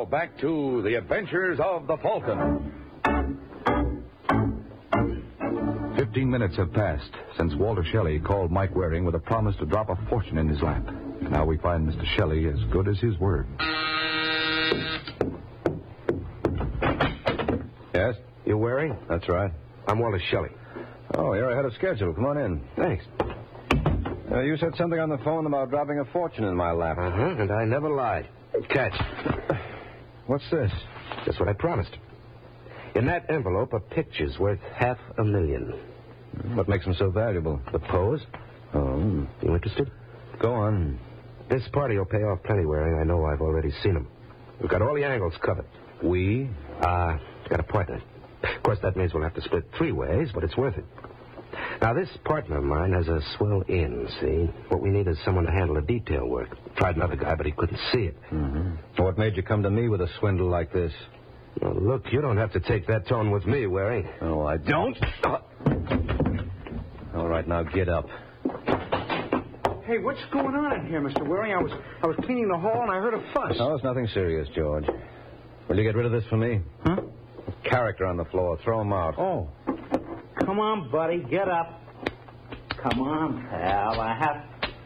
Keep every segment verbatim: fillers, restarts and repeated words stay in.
back to The Adventures of the Falcon. Fifteen minutes have passed since Walter Shelley called Mike Waring with a promise to drop a fortune in his lap. And now we find Mister Shelley as good as his word. Yes? You Waring? That's right. I'm Walter Shelley. Oh, you're ahead of schedule. Come on in. Thanks. Uh, you said something on the phone about dropping a fortune in my lap. Uh-huh, and I never lied. Catch. What's this? Just what I promised. In that envelope are pictures worth half a million. What makes them so valuable? The pose? Oh. You interested? Go on. This party will pay off plenty, Waring. I know I've already seen them. We've got all the angles covered. We? Uh, got a partner. Of course, that means we'll have to split three ways, but it's worth it. Now, this partner of mine has a swell in, see? What we need is someone to handle the detail work. Tried another guy, but he couldn't see it. Mm-hmm. What made you come to me with a swindle like this? Well, look, you don't have to take that tone with me, Waring. Oh, I don't? Uh, all right, now get up. Hey, what's going on in here, Mister Waring? I was I was cleaning the hall and I heard a fuss. No, it's nothing serious, George. Will you get rid of this for me? Huh? Character on the floor. Throw him out. Oh. Come on, buddy. Get up. Come on, pal. I have...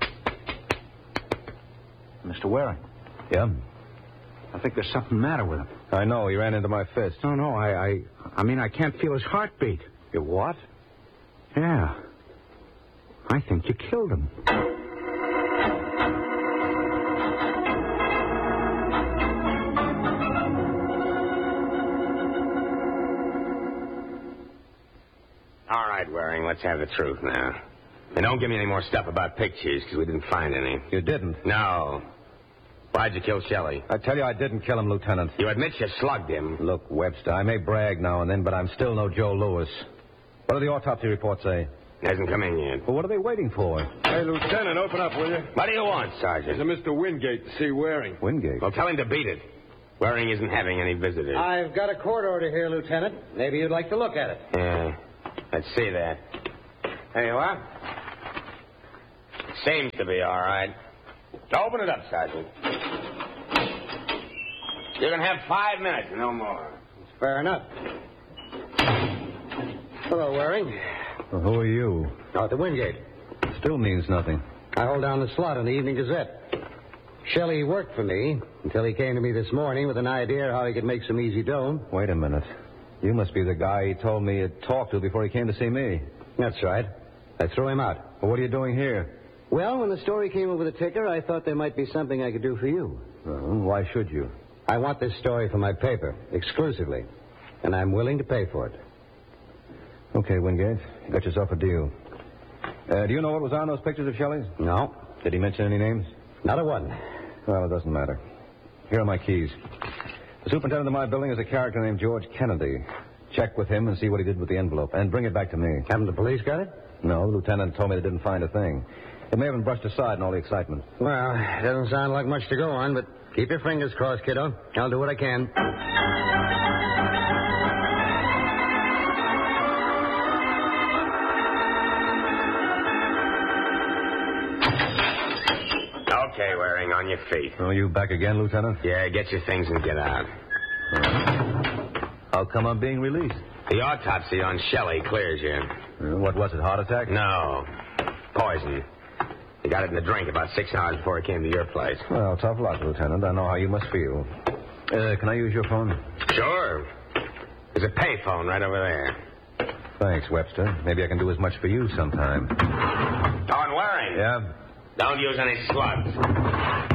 Mister Waring. Yeah? I think there's something the matter with him. I know. He ran into my fist. No, no. I, I, I mean, I can't feel his heartbeat. You what? Yeah. I think you killed him. All right, Waring, let's have the truth now. And don't give me any more stuff about pictures, because we didn't find any. You didn't? No. Why'd you kill Shelley? I tell you, I didn't kill him, Lieutenant. You admit you slugged him. Look, Webster, I may brag now and then, but I'm still no Joe Louis. What do the autopsy reports say? Hasn't come in yet. Well, what are they waiting for? Hey, Lieutenant, open up, will you? What do you want, Sergeant? There's a Mister Wingate to see Waring. Wingate? Well, tell him to beat it. Waring isn't having any visitors. I've got a court order here, Lieutenant. Maybe you'd like to look at it. Yeah, let's see that. There you are. Seems to be all right. Open it up, Sergeant. You can have five minutes, no more. Fair enough. Hello, Waring. Well, who are you? Arthur Wingate. Still means nothing. I hold down the slot in the Evening Gazette. Shelley worked for me until he came to me this morning with an idea how he could make some easy dough. Wait a minute. You must be the guy he told me he'd talk to before he came to see me. That's right. I threw him out. Well, what are you doing here? Well, when the story came over the ticker, I thought there might be something I could do for you. Well, why should you? I want this story for my paper, exclusively. And I'm willing to pay for it. Okay, Wingate. You got yourself a deal. Uh, do you know what was on those pictures of Shelley's? No. Did he mention any names? Not a one. Well, it doesn't matter. Here are my keys. The superintendent of my building is a character named George Kennedy. Check with him and see what he did with the envelope. And bring it back to me. Haven't the police got it? No, the lieutenant told me they didn't find a thing. It may have been brushed aside in all the excitement. Well, it doesn't sound like much to go on, but keep your fingers crossed, kiddo. I'll do what I can. Okay, Waring, on your feet. Oh, you back again, Lieutenant? Yeah, get your things and get out. How come I'm being released? The autopsy on Shelley clears you. Uh, what was it, heart attack? No. Poison. He got it in the drink about six hours before he came to your place. Well, tough luck, Lieutenant. I know how you must feel. Uh, can I use your phone? Sure. There's a payphone right over there. Thanks, Webster. Maybe I can do as much for you sometime. Oh, and Waring. Yeah? Don't use any slugs.